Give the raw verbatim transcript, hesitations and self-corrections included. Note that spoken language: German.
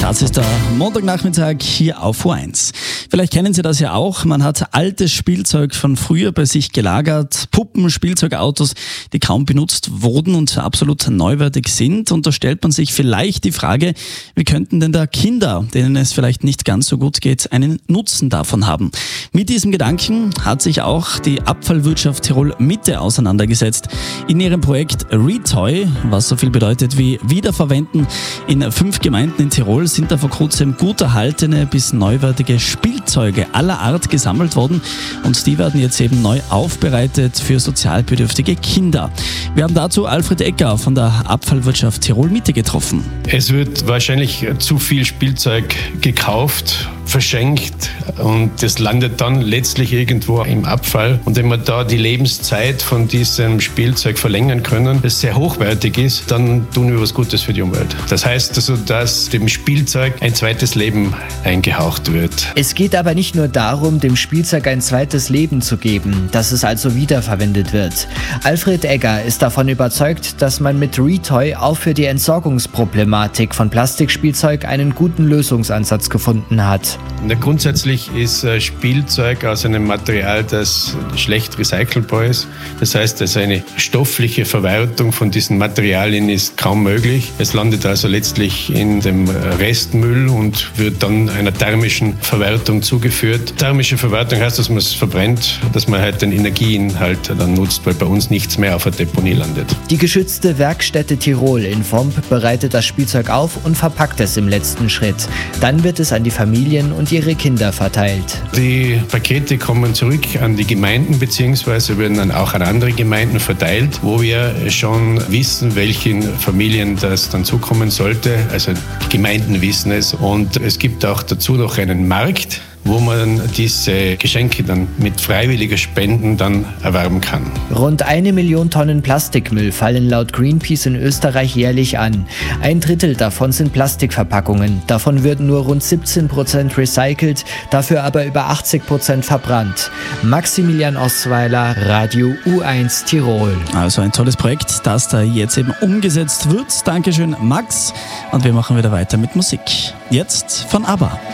Das ist der Montagnachmittag hier auf U eins. Vielleicht kennen Sie das ja auch. Man hat altes Spielzeug von früher bei sich gelagert. Puppen, Spielzeugautos, die kaum benutzt wurden und absolut neuwertig sind. Und da stellt man sich vielleicht die Frage, wie könnten denn da Kinder, denen es vielleicht nicht ganz so gut geht, einen Nutzen davon haben? Mit diesem Gedanken hat sich auch die Abfallwirtschaft Tirol Mitte auseinandergesetzt. In ihrem Projekt Retoy, was so viel bedeutet wie Wiederverwenden, in fünf Gemeinden in Tirol sind da vor kurzem gut erhaltene bis neuwertige Spielzeuge aller Art gesammelt worden und die werden jetzt eben neu aufbereitet für sozialbedürftige Kinder. Wir haben dazu Alfred Egger von der Abfallwirtschaft Tirol Mitte getroffen. Es wird wahrscheinlich zu viel Spielzeug gekauft, verschenkt und das landet dann letztlich irgendwo im Abfall. Und wenn wir da die Lebenszeit von diesem Spielzeug verlängern können, das sehr hochwertig ist, dann tun wir was Gutes für die Umwelt. Das heißt also, dass dem Spielzeug ein zweites Leben eingehaucht wird. Es geht aber nicht nur darum, dem Spielzeug ein zweites Leben zu geben, dass es also wiederverwendet wird. Alfred Egger ist davon überzeugt, dass man mit Retoy auch für die Entsorgungsproblematik von Plastikspielzeug einen guten Lösungsansatz gefunden hat. Grundsätzlich ist Spielzeug aus einem Material, das schlecht recycelbar ist. Das heißt, dass eine stoffliche Verwertung von diesen Materialien ist kaum möglich. Es landet also letztlich in dem Restmüll und wird dann einer thermischen Verwertung zugeführt. Thermische Verwertung heißt, dass man es verbrennt, dass man halt den Energieinhalt dann nutzt, weil bei uns nichts mehr auf der Deponie landet. Die geschützte Werkstätte Tirol in Vomp bereitet das Spielzeug auf und verpackt es im letzten Schritt. Dann wird es an die Familien und ihre Kinder verteilt. Die Pakete kommen zurück an die Gemeinden beziehungsweise werden dann auch an andere Gemeinden verteilt, wo wir schon wissen, welchen Familien das dann zukommen sollte. Also die Gemeinden wissen es und es gibt auch dazu noch einen Markt, wo man diese Geschenke dann mit freiwilliger Spenden dann erwerben kann. Rund eine Million Tonnen Plastikmüll fallen laut Greenpeace in Österreich jährlich an. Ein Drittel davon sind Plastikverpackungen. Davon würden nur rund siebzehn Prozent recycelt, dafür aber über achtzig Prozent verbrannt. Maximilian Osweiler, Radio U eins Tirol. Also ein tolles Projekt, das da jetzt eben umgesetzt wird. Dankeschön, Max. Und wir machen wieder weiter mit Musik. Jetzt von ABBA.